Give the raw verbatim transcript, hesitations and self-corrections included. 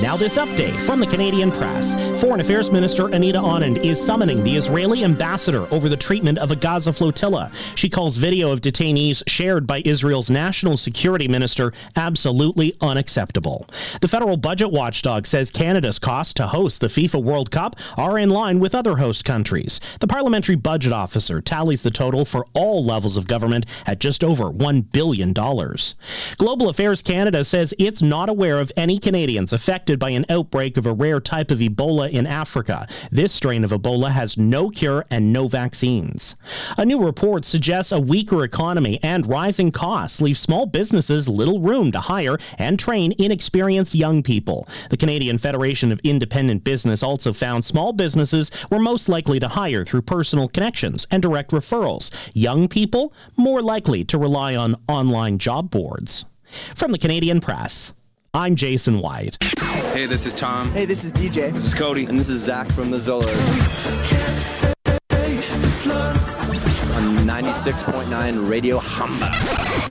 Now this update from the Canadian Press. Foreign Affairs Minister Anita Anand is summoning the Israeli ambassador over the treatment of a Gaza flotilla. She calls video of detainees shared by Israel's national security minister absolutely unacceptable. The federal budget watchdog says Canada's costs to host the FIFA World Cup are in line with other host countries. The parliamentary budget officer tallies the total for all levels of government at just over one billion dollars. Global Affairs Canada says it's not aware of any Canadians affected by an outbreak of a rare type of Ebola in Africa. This strain of Ebola has no cure and no vaccines. A new report suggests a weaker economy and rising costs leave small businesses little room to hire and train inexperienced young people. The Canadian Federation of Independent Business also found small businesses were most likely to hire through personal connections and direct referrals. Young people more likely to rely on online job boards. From the Canadian Press, I'm Jason White. Hey, this is Tom. Hey, this is D J. This is Cody. And this is Zach from the Zollers. On ninety-six point nine Radio Hamba.